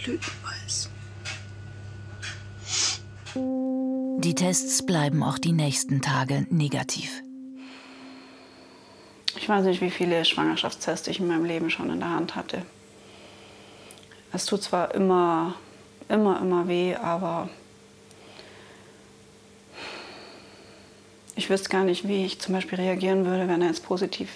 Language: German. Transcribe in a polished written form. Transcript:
Blütenweiß. Die Tests bleiben auch die nächsten Tage negativ. Ich weiß nicht, wie viele Schwangerschaftstests ich in meinem Leben schon in der Hand hatte. Es tut zwar immer weh, aber ich wüsste gar nicht, wie ich zum Beispiel reagieren würde, wenn er jetzt positiv